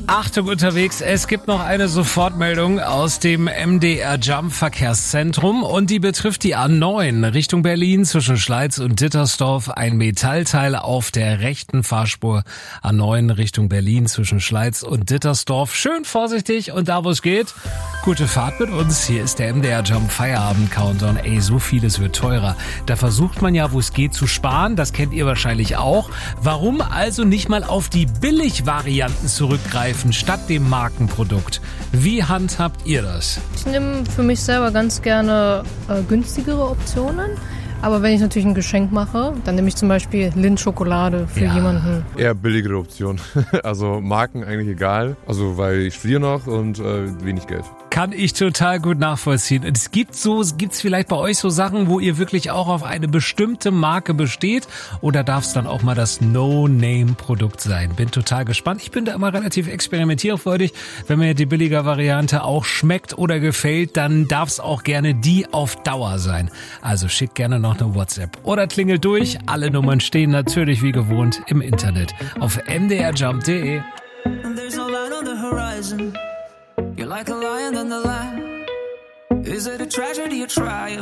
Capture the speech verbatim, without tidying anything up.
Achtung unterwegs, es gibt noch eine Sofortmeldung aus dem M D R Jump Verkehrszentrum und die betrifft die A neun Richtung Berlin zwischen Schleiz und Dittersdorf. Ein Metallteil auf der rechten Fahrspur A neun Richtung Berlin zwischen Schleiz und Dittersdorf. Schön vorsichtig und da wo es geht, gute Fahrt mit uns. Hier ist der M D R Jump Feierabend Countdown. Ey, so vieles wird teurer. Da versucht man ja, wo es geht, zu sparen. Das kennt ihr wahrscheinlich auch. Warum also nicht mal auf die Billigvarianten zurückgreifen statt dem Markenprodukt? Wie handhabt ihr das? Ich nehme für mich selber ganz gerne äh, günstigere Optionen. Aber wenn ich natürlich ein Geschenk mache, dann nehme ich zum Beispiel Lindt-Schokolade für Ja. jemanden. Eher billigere Option. Also Marken eigentlich egal. Also weil ich studiere noch und äh, wenig Geld. Kann ich total gut nachvollziehen. Und es gibt so, gibt's vielleicht bei euch so Sachen, wo ihr wirklich auch auf eine bestimmte Marke besteht? Oder darf es dann auch mal das No-Name-Produkt sein? Bin total gespannt. Ich bin da immer relativ experimentierfreudig. Wenn mir die billige Variante auch schmeckt oder gefällt, dann darf es auch gerne die auf Dauer sein. Also schickt gerne noch eine WhatsApp oder klingelt durch. Alle Nummern stehen natürlich wie gewohnt im Internet auf m d r jump punkt d e. And there's no light on the horizon. You're like a lion on the line. Is it a tragedy or triumph?